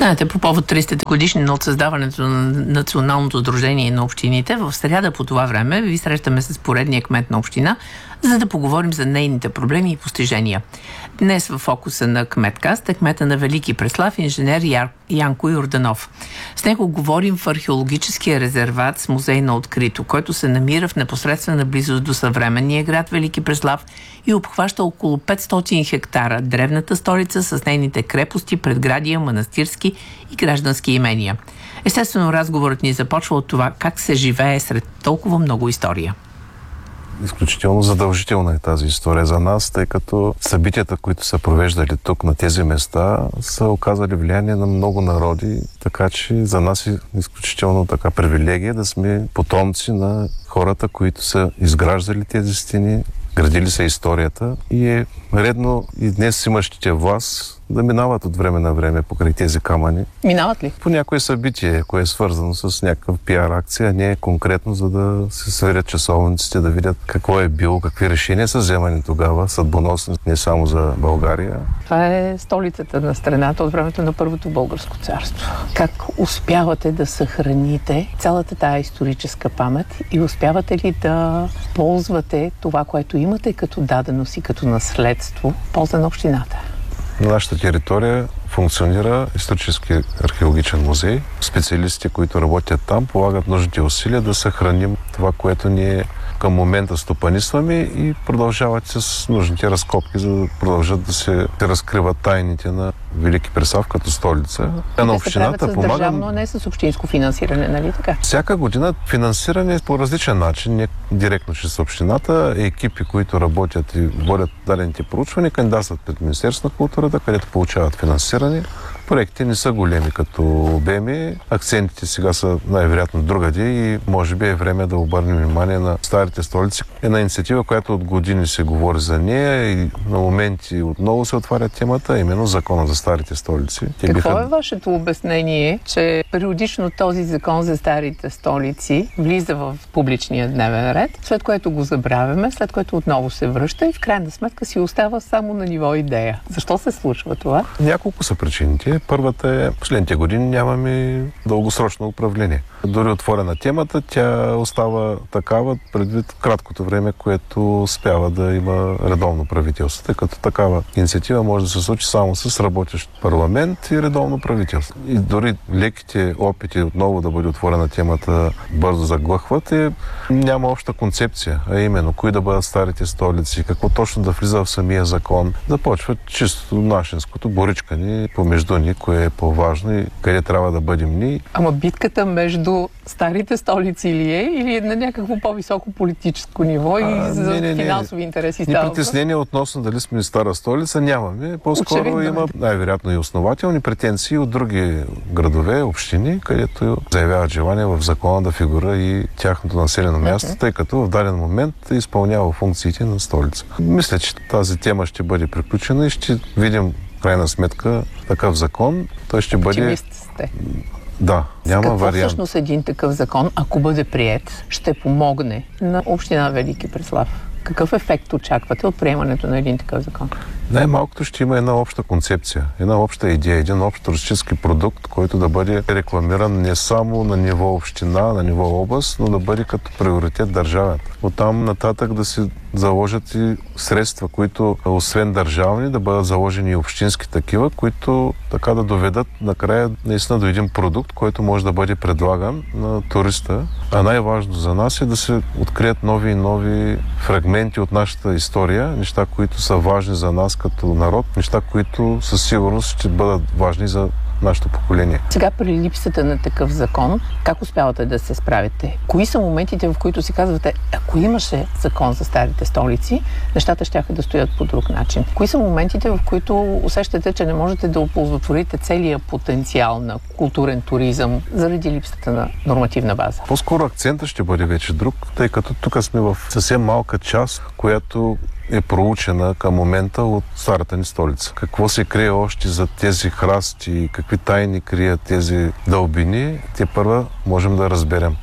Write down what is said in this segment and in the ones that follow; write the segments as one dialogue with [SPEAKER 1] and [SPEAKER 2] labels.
[SPEAKER 1] Знаете, по повод 30-та годишнина от създаването на Националното сдружение на общините, в сряда по това време ви срещаме с поредния кмет на община, за да поговорим за нейните проблеми и постижения. Днес в фокуса на Кметкаст е кмета на Велики Преслав, инженер Янко Йорданов. С него говорим в археологическия резерват с музей на открито, който се намира в непосредствена близост до съвременния град Велики Преслав и обхваща около 500 хектара, древната столица с нейните крепости, предградия, манастирски и граждански имения. Естествено, разговорът ни започва от това как се живее сред толкова много история.
[SPEAKER 2] Изключително задължителна е тази история за нас, тъй като събитията, които са провеждали тук на тези места, са оказали влияние на много народи, така че за нас е изключително така привилегия да сме потомци на хората, които са изграждали тези стени, градили са историята и е редно и днес имащите власт да минават от време на време покрай тези камъни.
[SPEAKER 1] Минават ли?
[SPEAKER 2] По някое събитие, кое е свързано с някакъв пиар акция, не е конкретно, за да се сверят часовниците, да видят какво е било, какви решения са вземани тогава, съдбоносни не само за България.
[SPEAKER 1] Това е столицата на страната от времето на Първото българско царство. Как успявате да съхраните цялата тая историческа памет и успявате ли да ползвате това, което имате като даденост и като наследство в полза на общината?
[SPEAKER 2] На нашата територия функционира исторически археологичен музей. Специалистите, които работят там, полагат нужните усилия да съхраним това, което ние към момента стопанисваме и продължават с нужните разкопки, за да продължат да се разкриват тайните на Велики Преслав като столица.
[SPEAKER 1] На общината помага. Държавно, не с общинско финансиране, нали така?
[SPEAKER 2] Всяка година финансиране по различен начин, не директно чрез общината, екипи, които работят и водят дадените проучвания, кандидатстват пред Министерството на културата, където получават финансиране. Проектите не са големи като обеми. Акцентите сега са най-вероятно другаде и може би е време да обърнем внимание на старите столици. Една инициатива, която от години се говори за нея и на моменти отново се отваря темата, именно закона за старите столици.
[SPEAKER 1] Какво е вашето обяснение, че периодично този закон за старите столици влиза в публичния дневен ред, след което го забравяме, след което отново се връща и в крайна сметка си остава само на ниво идея? Защо се случва това?
[SPEAKER 2] Няколко са причините. Първата е, последните години нямаме дългосрочно управление. Дори отворена темата, тя остава такава предвид краткото време, което успява да има редовно правителство. Тъй като такава инициатива може да се случи само с работещ парламент и редовно правителство. И дори леките опити отново да бъде отворена темата бързо заглъхват и няма обща концепция, а именно кои да бъдат старите столици, какво точно да влиза в самия закон. Започва чисто нашинското боричкане помежду ни, кое е по-важно и къде трябва да бъдем ние.
[SPEAKER 1] Ама битката между старите столици ли е или е на някакво по-високо политическо ниво и за финансови интереси става?
[SPEAKER 2] Ни притеснения относно дали сме стара столица нямаме. По-скоро очевидно има най-вероятно и основателни претенции от други градове, общини, където заявяват желание в закона да фигура и тяхното населено място, тъй като в даден момент изпълнява функциите на столица. Мисля, че тази тема ще бъде приключена и ще видим крайна сметка такъв закон. Той ще бъде...
[SPEAKER 1] Оптимист сте.
[SPEAKER 2] Да, няма
[SPEAKER 1] какво
[SPEAKER 2] вариант.
[SPEAKER 1] Всъщност един такъв закон, ако бъде приет, ще помогне на община Велики Преслав? Какъв ефект очаквате от приемането на един такъв закон?
[SPEAKER 2] Най-малкото ще има една обща концепция, една обща идея, един общ туристически продукт, който да бъде рекламиран не само на ниво община, на ниво област, но да бъде като приоритет държавен. Оттам нататък да се заложат и средства, които освен държавни, да бъдат заложени и общински такива, които така да доведат накрая наистина до един продукт, който може да бъде предлаган на туриста. А най-важно за нас е да се открият нови и нови фрагменти от нашата история, неща, които са важни за нас като народ, неща, които със сигурност ще бъдат важни за нашето поколение.
[SPEAKER 1] Сега при липсата на такъв закон, как успявате да се справите? Кои са моментите, в които си казвате, ако имаше закон за старите столици, нещата щяха да стоят по друг начин? Кои са моментите, в които усещате, че не можете да оползотворите целия потенциал на културен туризъм заради липсата на нормативна база?
[SPEAKER 2] По-скоро акцентът ще бъде вече друг, тъй като тук сме в съвсем малка част, която е проучена към момента от старата ни столица. Какво се крие още за тези храсти, какви тайни крият тези дълбини, те първа можем да разберем.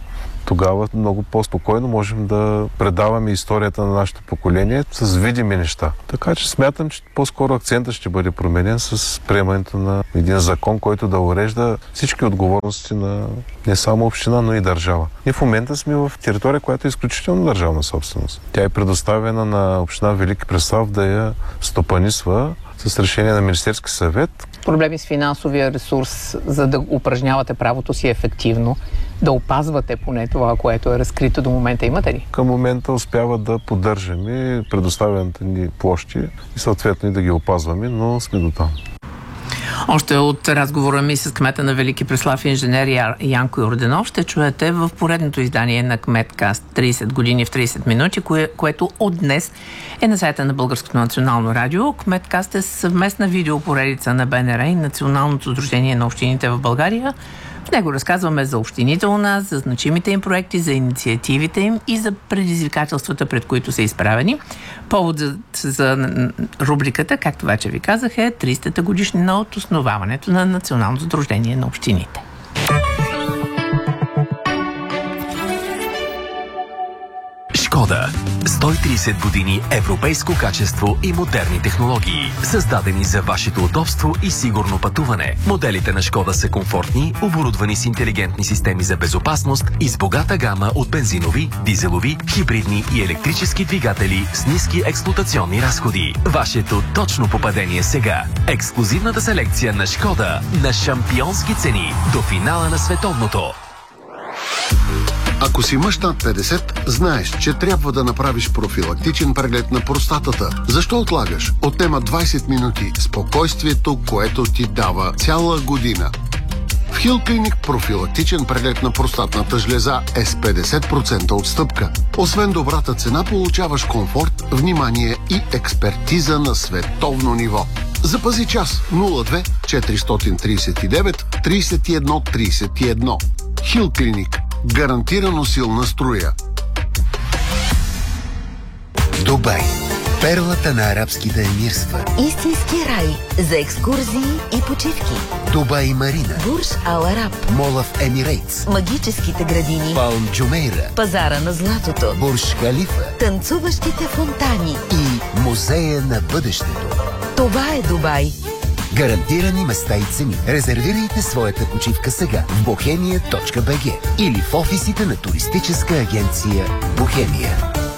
[SPEAKER 2] тогава много по-спокойно можем да предаваме историята на нашето поколение с видими неща. Така че смятам, че по-скоро акцентът ще бъде променен с приемането на един закон, който да урежда всички отговорности на не само община, но и държава. Ние в момента сме в територия, която е изключително държавна собственост. Тя е предоставена на община Велики Преслав да я стопанисва с решение на Министерски съвет.
[SPEAKER 1] Проблеми с финансовия ресурс, за да упражнявате правото си ефективно, да опазвате поне това, което е разкрито до момента, имате ли?
[SPEAKER 2] Към момента успява да поддържаме предоставените ни площи и съответно и да ги опазваме, но сме до там.
[SPEAKER 1] Още от разговора ми с кмета на Велики Преслав, инженер Янко Йорданов, ще чуете в поредното издание на Кметкаст 30 години в 30 минути, което от днес е на сайта на Българското национално радио. Кметкаст е съвместна видеопоредица на БНР и Националното сдружение на общините в България. В него разказваме за общините у нас, за значимите им проекти, за инициативите им и за предизвикателствата, пред които са изправени. Повод за рубриката, както вече ви казах, е 30-та годишнина от основаването на Националното сдружение на общините.
[SPEAKER 3] Шкода. 130 години европейско качество и модерни технологии, създадени за вашето удобство и сигурно пътуване. Моделите на Шкода са комфортни, оборудвани с интелигентни системи за безопасност и с богата гама от бензинови, дизелови, хибридни и електрически двигатели с ниски експлоатационни разходи. Вашето точно попадение сега. Ексклузивната селекция на Шкода на шампионски цени до финала на световното.
[SPEAKER 4] Ако си мъж над 50, знаеш, че трябва да направиш профилактичен преглед на простатата. Защо отлагаш? Отнема 20 минути. Спокойствието, което ти дава цяла година. В Хил Клиник профилактичен преглед на простатната жлеза е с 50% отстъпка. Освен добрата цена, получаваш комфорт, внимание и експертиза на световно ниво. Запази час 02 439 31 31. Хил Клиник. Гарантирано силна струя.
[SPEAKER 5] Дубай. Перлата на арабските емирства.
[SPEAKER 6] Истински рай за екскурзии и почивки.
[SPEAKER 5] Дубай Марина.
[SPEAKER 6] Бурж Ал Араб.
[SPEAKER 5] Мола в Емирейтс.
[SPEAKER 6] Магическите градини.
[SPEAKER 5] Палм Джумейра.
[SPEAKER 6] Пазара на златото.
[SPEAKER 5] Бурж Халифа.
[SPEAKER 6] Танцуващите фонтани.
[SPEAKER 5] И Музея на бъдещето.
[SPEAKER 6] Това е Дубай.
[SPEAKER 5] Гарантирани места и цени. Резервирайте своята почивка сега в bohemia.bg или в офисите на туристическа агенция Бохемия.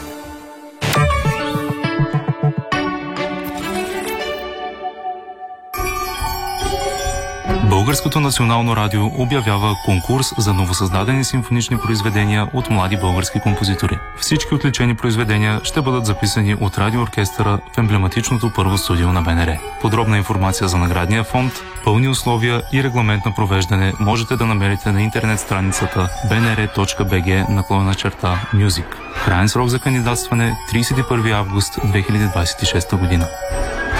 [SPEAKER 7] Българското национално радио обявява конкурс за новосъздадени симфонични произведения от млади български композитори. Всички отличени произведения ще бъдат записани от радиооркестъра в емблематичното първо студио на БНР. Подробна информация за наградния фонд, пълни условия и регламент на провеждане можете да намерите на интернет страницата bnr.bg/music. Краен срок за кандидатстване 31 август 2026 година.